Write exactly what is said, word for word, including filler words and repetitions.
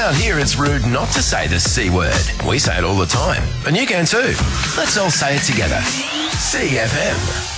Around here, it's rude not to say the C word. We say it all the time, and you can too. Let's all say it together. C F M.